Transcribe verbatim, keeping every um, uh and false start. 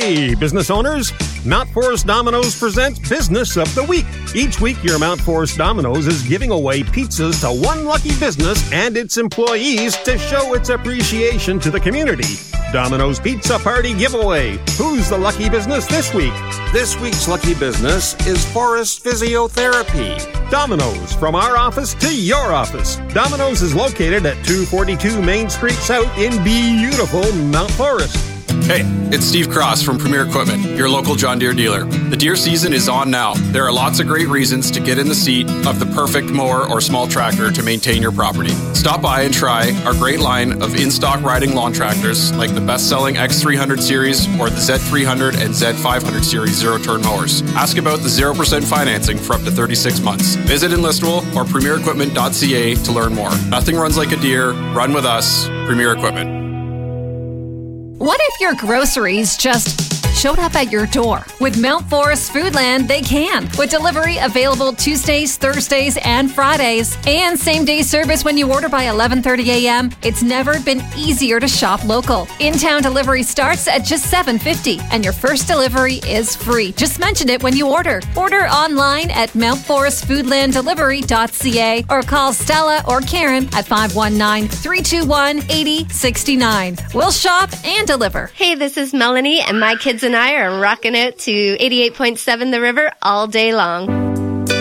Hey, business owners! Mount Forest Domino's presents Business of the Week. Each week, your Mount Forest Domino's is giving away pizzas to one lucky business and its employees to show its appreciation to the community. Domino's Pizza Party Giveaway. Who's the lucky business this week? This week's lucky business is Forest Physiotherapy. Domino's, from our office to your office. Domino's is located at two forty-two Main Street South in beautiful Mount Forest. Hey, it's Steve Cross from Premier Equipment, your local John Deere dealer. The deer season is on now. There are lots of great reasons to get in the seat of the perfect mower or small tractor to maintain your property. Stop by and try our great line of in-stock riding lawn tractors like the best-selling X three hundred series or the Z three hundred and Z five hundred series zero-turn mowers. Ask about the zero percent financing for up to thirty-six months. Visit Enlistable or premier equipment dot c a to learn more. Nothing runs like a deer. Run with us. Premier Equipment. What if your groceries just showed up at your door? With Mount Forest Foodland, they can. With delivery available Tuesdays, Thursdays, and Fridays. And same-day service when you order by eleven thirty a.m. It's never been easier to shop local. In-town delivery starts at just seven dollars and fifty cents, and your first delivery is free. Just mention it when you order. Order online at mount forest foodland delivery dot c a or call Stella or Karen at five one nine, three two one, eight zero six nine. We'll shop and deliver. Hey, this is Melanie, and my kids and I are rocking out to eighty-eight point seven The River all day long.